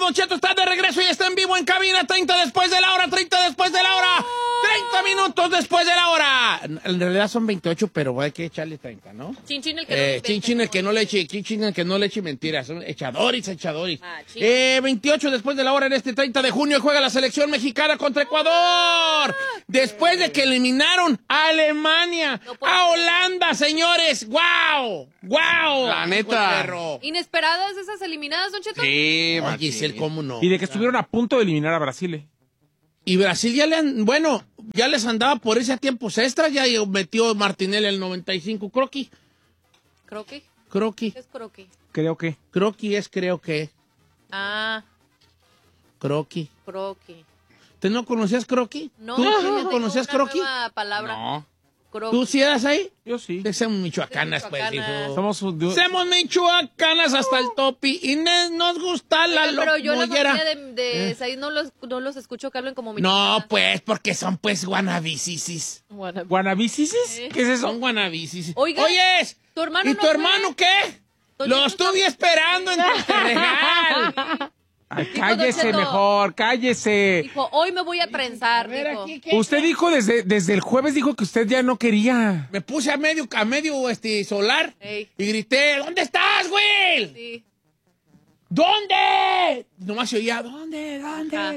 Don Cheto está de regreso y está en vivo en cabina. 30 después de la hora, 30 después de la hora. 30 minutos después de la hora. En realidad son 28, pero hay que echarle 30, ¿no? Chinchín el que no le Chinchín el que no le eche, chinchín el que no le eche mentiras. Son echadores. 28 después de la hora en este 30 de junio juega la selección mexicana contra Ecuador. Después de que eliminaron a Alemania, a Holanda, señores. ¡Guau! ¡Guau! La neta. ¿Inesperadas esas eliminadas, Don Cheto? Sí, Oye, Giselle, ¿cómo no? Y de que estuvieron a punto de eliminar a Brasil. Y Brasil ya les andaba por ese a tiempos extras, ya metió Martinelli el 95. Croqui. ¿Croqui? Croqui. ¿Qué es croqui? Creo que. Croqui es creo que. Ah, Croqui. croqui. ¿Tú no conocías croqui? No, ¿Tú tengo conocías una croqui? nueva palabra. No. Croqui. ¿Tú sí eras ahí? Yo sí. Somos michoacanas, pues, Michoacanas. hijo. Somos Somos michoacanas hasta el topi y nos gusta la Oiga, pero yo la mollera. familia de Said no los escucho que hablen como michoacanas. No, pues, porque son, pues, guanabisisis. ¿Guanabisisis? ¿Qué es eso? Son guanabisisis. Oiga, Oyes, ¿tu hermano ¿y no tu fue? hermano qué? Don Lo Cheto estuve esperando en tu regal. Ay, Dijo, cállese Don Cheto. mejor, cállese. Dijo, hoy me voy a prensar, dijo. Usted dijo desde el jueves, dijo que usted ya no quería. Me puse a medio solar Ey. y grité, ¿dónde estás, Will? Sí. ¿Dónde? Nomás se oía, ¿dónde? Ajá.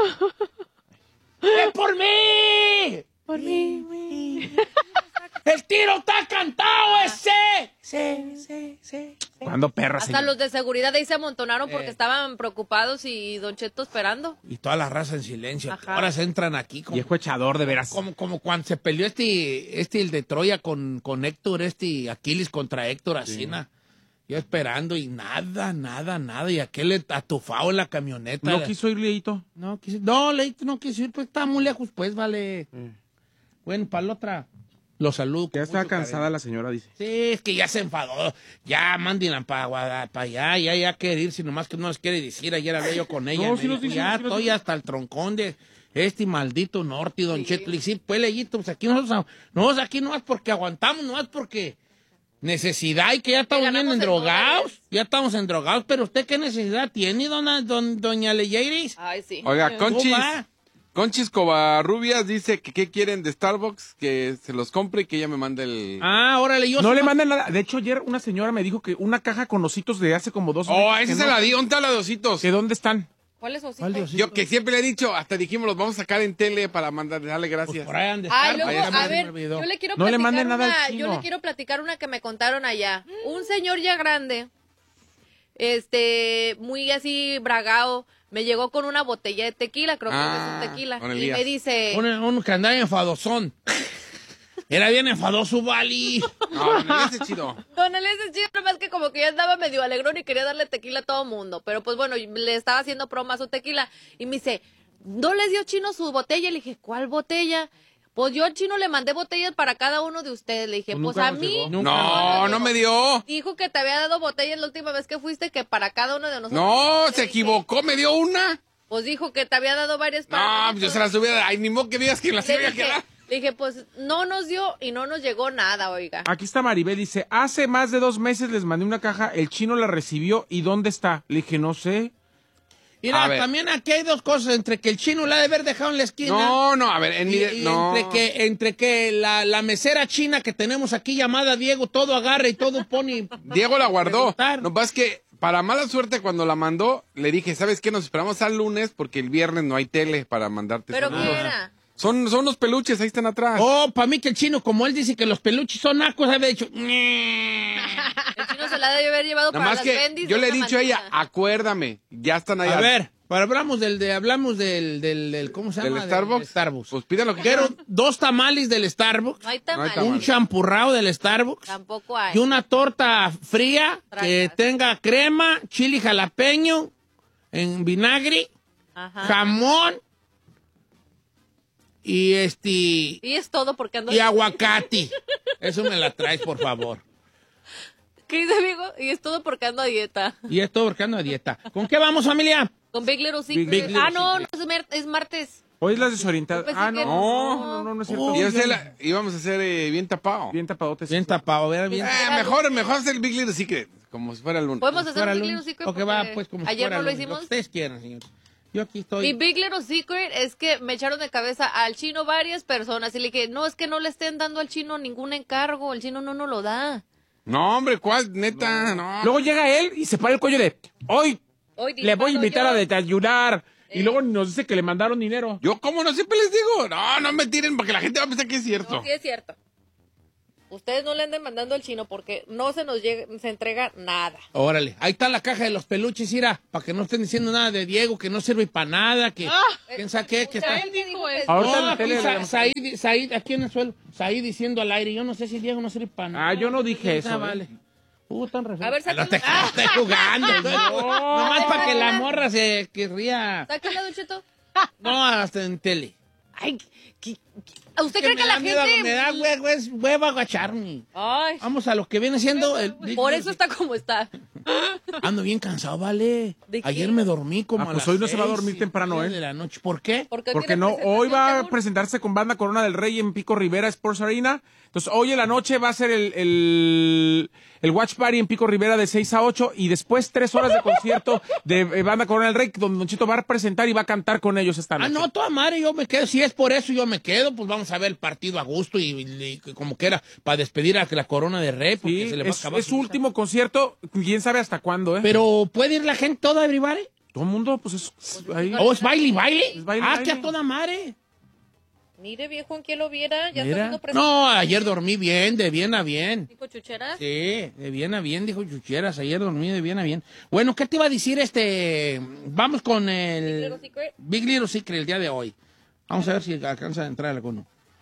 ¡Ven por mí! Por mí. ¡El tiro está cantado ese! Sí. ¿Cuándo perra, Hasta señor? los de seguridad ahí se amontonaron porque estaban preocupados y Don Cheto esperando. Y toda la raza en silencio. Ajá. Ahora se entran aquí como, Viejo echador, de veras. como cuando se peleó el de Troya con Héctor, Aquiles contra Héctor Asina. Yo esperando y nada. Y aquel atufado en la camioneta. ¿No quiso ir, Leito? No, Leito no quiso ir, pues está muy lejos, pues, vale. Bueno, para la otra, lo saludo. Ya con está mucho cansada cariño. la señora, dice. Sí, es que ya se enfadó. Ya, mándenla para allá. Ya quiere ir, si nomás que no les quiere decir. Ayer hablé yo con ella. No, me sí nos dijo, dice, ya sí nos estoy dice. hasta el troncón de este maldito norte, Don Cheto. Y sí, pues, Leyito, pues aquí nosotros, aquí no es porque aguantamos, no es porque necesidad y que ya estamos bien ganamos en endrogados. dólares. Ya estamos endrogados, pero ¿usted qué necesidad tiene, doña Leyeiris? Ay, sí. Oiga, ¿Cómo va? Conchis Covarrubias dice que qué quieren de Starbucks, que se los compre y que ella me mande el... Ah, órale, yo No sí le manden nada. De hecho, ayer una señora me dijo que una caja con ositos de hace como 2 Oh, meses. esa que se no- la di, ¿dónde está la de ositos? ¿Que dónde están? ¿Cuál es osito? ¿Cuál Diosito? Yo que siempre le he dicho, hasta dijimos, los vamos a sacar en tele para darle gracias. Pues por ahí han de Ay, estar, luego, pues, ya a se me ver, olvidó. yo le quiero No le platicar manden nada al yo chino. le quiero platicar una que me contaron allá. Un señor ya grande, muy así bragao, me llegó con una botella de tequila, creo que es un tequila, con y Elías. me dice, Un que andaba enfadosón. Era bien enfadoso, Vali. No, ese es chido. Don Elías es chido, nomás que como que ya andaba medio alegrón y quería darle tequila a todo mundo. Pero pues bueno, le estaba haciendo broma a su tequila. Y me dice, ¿no les dio Chino su botella? Le dije, ¿cuál botella? Pues yo al Chino le mandé botellas para cada uno de ustedes. Le dije, Pues pues nunca a nos mí... llegó. No me dio. Dijo que te había dado botellas la última vez que fuiste, que para cada uno de nosotros. No, Le se dije, equivocó, me dio una. Pues dijo que te había dado varias para No, nosotros. pues yo se las hubiera... Ay, ni modo que digas que las Le iba a dije, quedar. le dije, pues no nos dio y no nos llegó nada, oiga. Aquí está Maribel, dice, hace más de 2 meses les mandé una caja, el chino la recibió, ¿y dónde está? Le dije, no sé. Mira, A ver. también aquí hay dos cosas, entre que el chino la ha de haber dejado en la esquina. No, a ver, no. Entre que la mesera china que tenemos aquí llamada Diego todo agarra y todo pone. Diego la guardó. Preguntar. No, es que para mala suerte cuando la mandó, le dije, ¿sabes qué? Nos esperamos al lunes porque el viernes no hay tele para mandarte ¿Pero saludos. qué era? Son los peluches, ahí están atrás. Oh, para mí que el chino, como él dice que los peluches son nacos, había dicho. El Chino se la debe haber llevado Nada para más las que bendis yo de le he una dicho a ella, mantita. acuérdame, ya están allá. A ver, hablamos del ¿cómo se llama? ¿Del Starbucks? Del Starbucks. Pues pidan lo que Quiero quieran. 2 tamales del Starbucks, No hay tamal. tamal. un champurrado del Starbucks Tampoco hay. y una torta fría que Trancas. tenga crema, chili jalapeño en vinagre, Ajá. jamón y Y es todo porque ando... y aguacate. Eso me la traes, por favor. ¿Qué dice, amigo? Y es todo porque ando a dieta. Y esto porque ando a dieta. ¿Con qué vamos, familia? Con Big Little Secret. Big Little No, Secret. es martes. Hoy es la desorientada. Yo pensé Ah, que no. no. No es cierto. Oh, Íbamos a hacer bien tapado. Bien tapadotes. Bien tapado, era bien. Mejor hacer el Big Little Secret. como si fuera el lunes. ¿Podemos hacer Fuera un el Big lunes. Little Secret? Ok, va, pues como si ayer fuera no lo el lunes. hicimos. Lo que ustedes quieran, señor. Yo aquí estoy. Mi Big Little Secret es que me echaron de cabeza al chino varias personas y le dije, no, es que no le estén dando al chino ningún encargo, el chino no nos lo da. No, hombre, ¿cuál? Neta, no. Luego llega él y se para el cuello de, hoy Hoy le voy a disparo invitar yo. a desayunar. Y luego nos dice que le mandaron dinero. Yo, ¿cómo no? Siempre les digo. No, no me tiren porque la gente va a pensar que es cierto. No, sí es cierto. Ustedes no le anden mandando al chino porque no se nos llega, se entrega nada. Órale, ahí está la caja de los peluches, Ira, para que no estén diciendo nada de Diego, que no sirve para nada, que quién sabe qué, que está... Él dijo eso. Ahorita en No, la aquí tele Said, aquí en el suelo, Said diciendo al aire, yo no sé si Diego no sirve para nada. Ah, yo no dije eso, Ah, vale. Tan re feo. A ver, no sáquenlo. te estoy jugando. Nomás para que la morra se ría. Sáquenla, Don Cheto. No, hasta en tele. Ay, ¿usted cree que la Me gente...? da hueva agacharme. Ay, Vamos a lo que viene siendo... por eso está como está. Ando bien cansado, vale. ¿De qué? Ayer me dormí como Ah, a pues las hoy no se va a 6, dormir temprano, 7 ¿eh? de la noche. ¿Por qué? Porque Porque tiene no, hoy va a presentación, presentarse con Banda Corona del Rey en Pico Rivera Sports Arena. Entonces, hoy en la noche va a ser el Watch Party en Pico Rivera de 6 a 8 y después 3 horas de concierto de Banda Corona del Rey, donde Don Chito va a presentar y va a cantar con ellos esta noche. No, toda madre, yo me quedo. Si es por eso, yo me quedo. Pues vamos a ver el partido a gusto y como que era para despedir a la Corona de Rey. Porque Sí, se le va a es acabar su último concierto, quién sabe hasta cuándo, ¿eh? Pero ¿puede ir la gente toda, everybody? Todo el mundo, pues es ahí. ¿O es baile y baile? Es baile, Ah, baile. que a toda madre. Mire, viejo, en quién lo viera, ya está Mira. haciendo presentación. No, ayer dormí bien, de bien a bien. ¿Dijo chucheras? Sí, de bien a bien, dijo Chucheras. Ayer dormí de bien a bien. Bueno, ¿qué te iba a decir Vamos con el... Big Little Secret. Big Little Secret el día de hoy. Vamos a ver si alcanza a entrar alguno.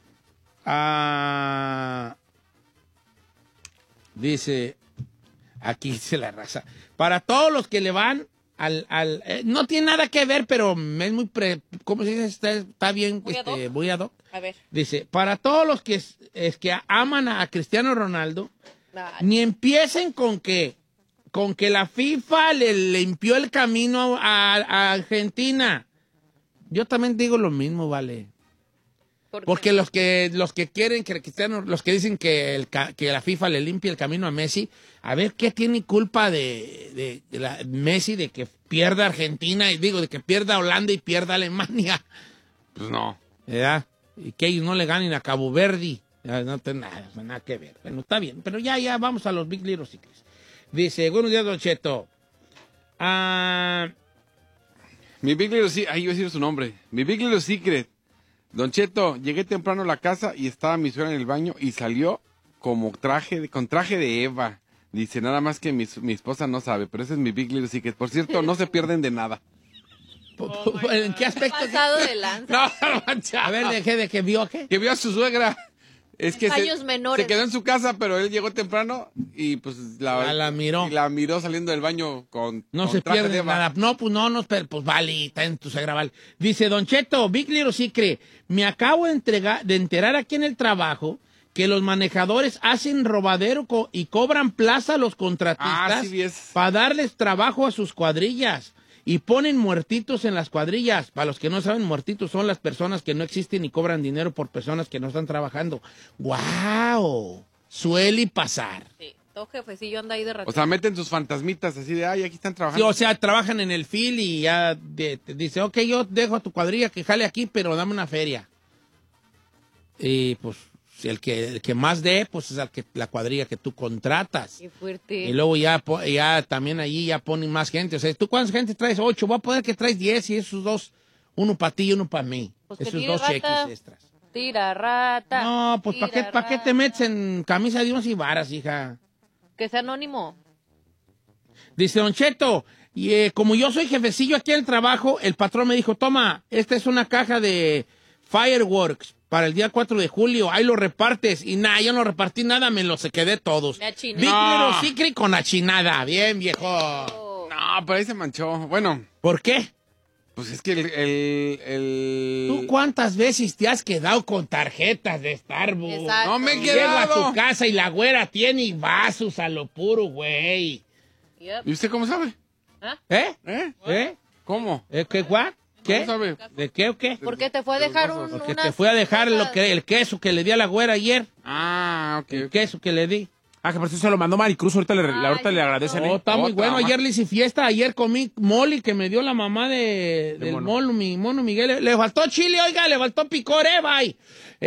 Dice, aquí dice la raza. Para todos los que le van no tiene nada que ver, pero es muy... ¿Cómo se dice? Está bien, muy ad hoc. A ver. Dice, para todos los que que aman a Cristiano Ronaldo, Ay, ni empiecen con que la FIFA le limpió el camino a Argentina. Yo también digo lo mismo, vale. ¿por qué? Porque los que quieren que Cristiano, los que dicen que la FIFA le limpie el camino a Messi, a ver qué tiene culpa de Messi de que pierda Argentina, y digo, de que pierda Holanda y pierda Alemania. Pues no. ¿Verdad? Y que ellos no le ganen a Cabo Verde. No tiene nada que ver. Bueno, está bien. Pero ya vamos a los Big Little Secrets. Dice, buenos días, Don Cheto. Mi Big Little Secret, ahí iba a decir su nombre. Mi Big Little Secret. Don Cheto, llegué temprano a la casa y estaba mi suegra en el baño y salió como con traje de Eva. Dice, nada más que mi esposa no sabe, pero ese es mi Big Little Secret. Por cierto, no se pierden de nada. ¿En qué aspecto? Pasado de lanza. A ver, ¿de qué vio qué? Que vio a su suegra. Es que Años menores. se quedó en su casa, pero él llegó temprano y pues La miró. y la miró saliendo del baño con No se traje de pierde Eva. nada. No, pues vale, está en tu suegra, vale. Dice, Don Cheto, Big Little Secret, me acabo de enterar aquí en el trabajo que los manejadores hacen robadero y cobran plaza a los contratistas sí, es. para darles trabajo a sus cuadrillas. Y ponen muertitos en las cuadrillas. Para los que no saben, muertitos son las personas que no existen y cobran dinero por personas que no están trabajando. ¡Guau! Suele pasar. Sí, todo jefecillo anda ahí de ratito. O sea, meten sus fantasmitas así de, ay, aquí están Sí, trabajando. o sea, trabajan en el fil y ya te dice, ok, yo dejo a tu cuadrilla que jale aquí, pero dame una feria. Y pues el que más dé, pues es la cuadrilla que tú contratas. Qué fuerte. Y luego ya también allí ya ponen más gente. O sea, ¿tú cuánta gente traes? 8. Voy a poner que traes 10 y esos dos, uno para ti y uno para mí. Pues que Esos tire 2 rata. cheques extras. Tira rata. No, pues tira ¿para qué te rata. metes en camisa de 11 varas, hija? Que sea anónimo. Dice Don Cheto, y como yo soy jefecillo aquí en el trabajo, el patrón me dijo, toma, esta es una caja de fireworks para el día 4 de julio, ahí lo repartes. Y nada, yo no repartí nada, me los quedé todos. Me achiné. Big No. Little Secret con achinada, bien viejo. Oh. No, pero ahí se manchó. Bueno, ¿Por qué? pues es que el... ¿Tú cuántas veces te has quedado con tarjetas de Starbucks? Exacto. No me he Llego a quedado. tu casa y la güera tiene vasos a lo puro, güey. Yep. ¿Y usted cómo sabe? ¿Eh? ¿Eh? ¿Eh? ¿Cómo? ¿Qué, what? ¿Qué? ¿Cómo sabe? ¿De qué o qué? Porque te fue a dejar Porque Porque unas te fui a dejar cosas. el queso que le di a la güera ayer. Ah, ok. El queso que le di. Ah, que por eso se lo mandó Maricruz, ahorita le agradecen. Oh, está muy bueno. Otra Ayer le hice fiesta, ayer comí mole que me dio la mamá del mono, mi mono Miguel. Le faltó chile, oiga, le faltó picor, bye.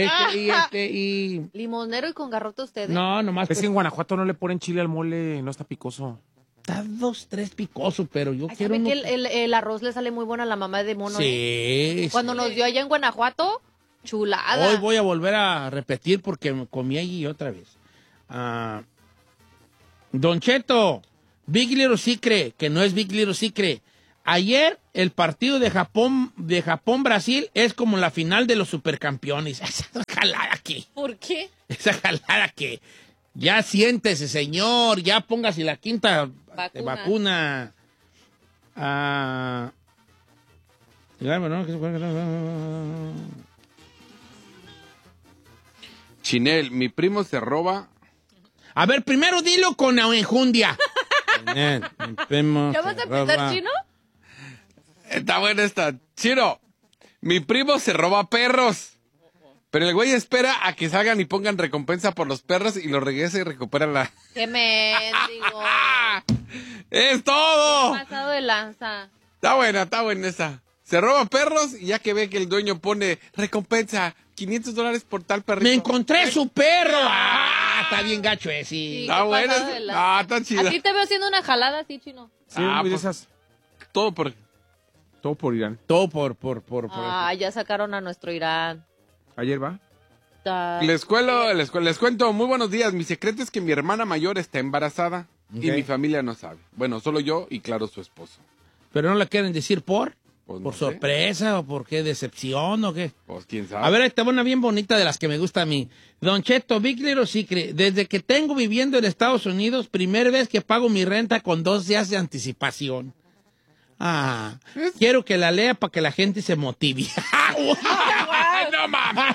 Limonero y con garrote ustedes. No, nomás. Es que en Guanajuato no le ponen chile al mole, no está picoso. Está 2, 3 picoso, pero yo quiero ¿Saben uno... que el arroz le sale muy bueno a la mamá de mono? Sí. Cuando nos dio allá en Guanajuato, chulada. Hoy voy a volver a repetir porque me comí allí otra vez. Don Cheto, Big Little Secret, que no es Big Little Secret. Ayer el partido de Japón-Brasil es como la final de los supercampeones. Esa jalada que... ¿Por qué? Esa jalada que... Ya siéntese, señor, ya póngase la quinta vacuna. Chinel, mi primo se roba. A ver, primero dilo con enjundia. ¿Ya vas a empezar, Chino? Está buena esta. Chino, mi primo se roba perros. Pero el güey espera a que salgan y pongan recompensa por los perros y los regresa y recupera la... ¡Qué mendigo! ¡Es todo! ¿Qué pasado de lanza? Está buena esa. Se roba perros y ya que ve que el dueño pone recompensa, $500 por tal perrito. ¡Me encontré su perro! Está bien gacho ese. Sí, Está qué buena. pasado de lanza. Está chida. Aquí te veo haciendo una jalada así, Chino. Sí, muy de pues, esas. todo por... Todo por Irán. Todo por Ya sacaron a nuestro Irán. Ayer va. Les cuento, muy buenos días. Mi secreto es que mi hermana mayor está embarazada y mi familia no sabe. Bueno, solo yo y claro su esposo. ¿Pero no la quieren decir por? Pues ¿Por no sé. sorpresa o por qué decepción o qué? Pues quién sabe. A ver, esta una bien bonita de las que me gusta a mí. Don Cheto, Big Little Secret. Desde que tengo viviendo en Estados Unidos, primera vez que pago mi renta con 2 días de anticipación. Quiero que la lea para que la gente se motive. ¡No mames!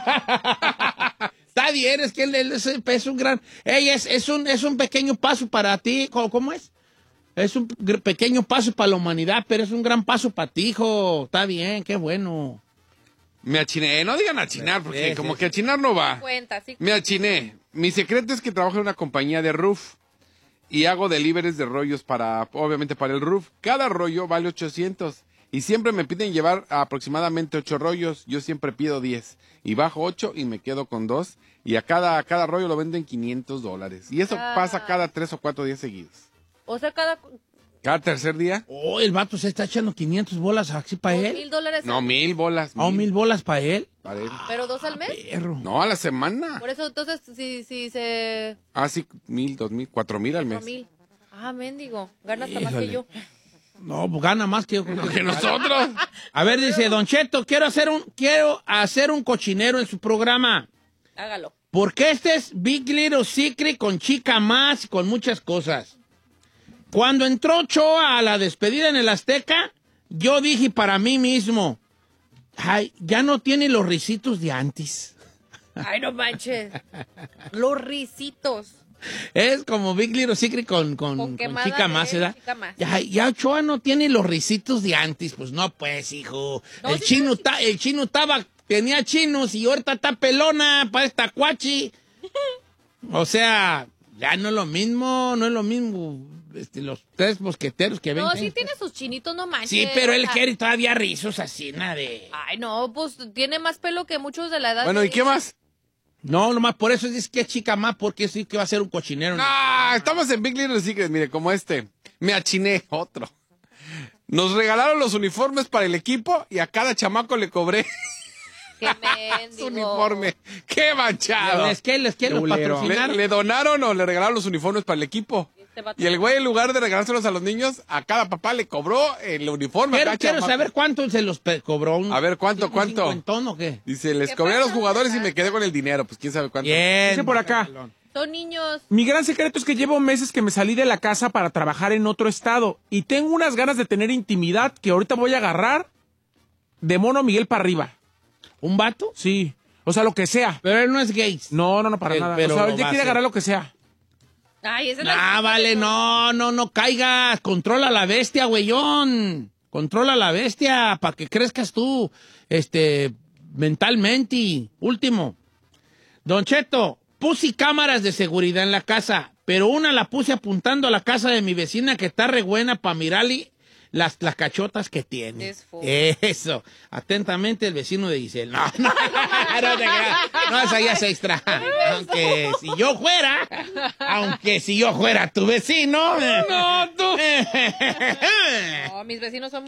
Está bien, es que él es un gran... es un pequeño paso para ti. ¿Cómo es? Es un pequeño paso para la humanidad, pero es un gran paso para ti, hijo. Está bien, qué bueno. Me achiné. No digan achinar, porque Sí, como sí. que achinar no va. Cuenta, sí. Me achiné. Mi secreto es que trabajo en una compañía de roof y hago deliveries de rollos obviamente para el roof. Cada rollo vale 800 y siempre me piden llevar aproximadamente 8 rollos. Yo siempre pido 10 y bajo 8 y me quedo con 2 y a cada rollo lo venden $500 y eso pasa cada 3 o 4 días seguidos. O sea, Cada tercer día. Oh, el vato se está echando 500 bolas así para él. $1,000. No, 1000 bolas. Oh, 1000 bolas para él. Para él. ¿Pero 2 al mes? Perro. No, a la semana. Por eso, entonces, si se... Sí, 1000, 2000, 4000 al mes. 4,000. Mendigo. Gana hasta más que Híjole. yo. No, pues gana más que yo. Que nosotros. A ver, dice, Don Cheto, quiero hacer un cochinero en su programa. Hágalo. Porque este es Big Little Secret con chica más y con muchas cosas. Cuando entró Ochoa a la despedida en el Azteca, yo dije para mí mismo, ay, ya no tiene los risitos de antes. Ay, no manches. Los risitos. Es como Big Little Secret con quemada chica más, de ¿verdad? chica más. Ya Ochoa no tiene los risitos de antes. Pues no, pues, hijo. No, el sí, chino tenía chinos y ahorita está pelona para esta cuachi. O sea, ya no es lo mismo. Los 3 mosqueteros que ven. No, sí tiene sus chinitos, no manches. Sí, pero él o sea, quiere todavía rizos así, nada de... Ay, no, pues tiene más pelo que muchos de la edad. Bueno, de ¿y qué más? No, nomás por eso es que es chica más, porque sí que va a ser un cochinero. Estamos en Big Little Secret, mire, como este. Me achiné, otro. Nos regalaron los uniformes para el equipo y a cada chamaco le cobré Qué mendigo. su uniforme. ¡Qué manchado! ¿Les quiero Culero. patrocinar? ¿Le donaron o le regalaron los uniformes para el equipo? Este vato- Y el güey, en lugar de regalárselos a los niños, a cada papá le cobró el uniforme. a cada Quiero chamaco. saber cuánto se los cobró. A ver, ¿cuánto? ¿Un cincuentón o qué? Dice, les ¿Qué cobré a los pasó, jugadores y verdad? me quedé con el dinero. Pues quién sabe cuánto. Bien. Dice por acá. Son niños. Mi gran secreto es que llevo meses que me salí de la casa para trabajar en otro estado y tengo unas ganas de tener intimidad que ahorita voy a agarrar de mono Miguel para arriba. ¿Un vato? Sí. O sea, lo que sea. Pero él no es gay. No, para nada. pero O sea, lo él va ya a quiere hacer. agarrar lo que sea. Ay, esa es Vale, no caigas. Controla la bestia, güeyón. Controla la bestia para que crezcas tú, mentalmente. Último. Don Cheto, puse cámaras de seguridad en la casa, pero una la puse apuntando a la casa de mi vecina que está re buena para mirarle las cachotas que tiene. Eso. Atentamente, el vecino de Giselle. No, no, no te creas. No, esa ya es extra. Aunque si yo fuera tu vecino. No, tú. No, mis vecinos son